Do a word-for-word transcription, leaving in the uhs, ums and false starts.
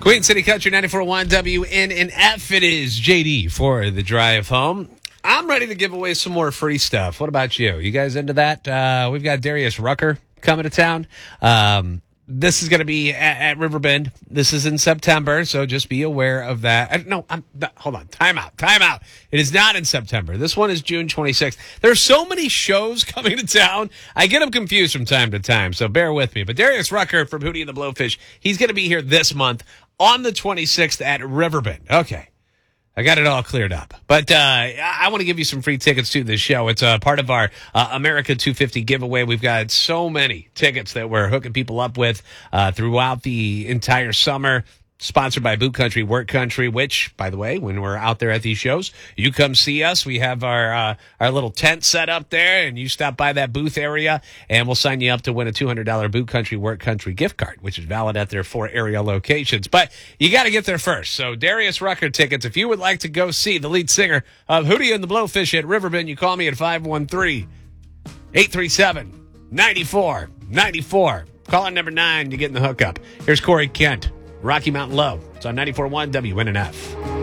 Queen City Country ninety-four point one W N N F. It is J D for the drive home. I'm ready to give away some more free stuff. What about you? You guys into that? Uh, we've got Darius Rucker coming to town. Um, this is going to be at, at Riverbend. This is in September, so just be aware of that. I, no, I'm, no, hold on. Time out. Time out. It is not in September. This one is June twenty-sixth. There's so many shows coming to town. I get them confused from time to time, so bear with me. But Darius Rucker from Hootie and the Blowfish, he's going to be here this month on the twenty-sixth at Riverbend. Okay. I got it all cleared up. But uh, I want to give you some free tickets to this show. It's a part of our uh, America two fifty giveaway. We've got so many tickets that we're hooking people up with uh, throughout the entire summer. Sponsored by Boot Country, Work Country, which, by the way, when we're out there at these shows, you come see us. We have our uh, our little tent set up there, and you stop by that booth area, and we'll sign you up to win a two hundred dollars Boot Country, Work Country gift card, which is valid at their four area locations. But you got to get there first. So Darius Rucker tickets. If you would like to go see the lead singer of Hootie and the Blowfish at Riverbend, you call me at five one three, eight three seven, nine four nine four. Call in number nine to get in the hookup. Here's Corey Kent. Rocky Mountain Low. It's on ninety-four point one W N N F.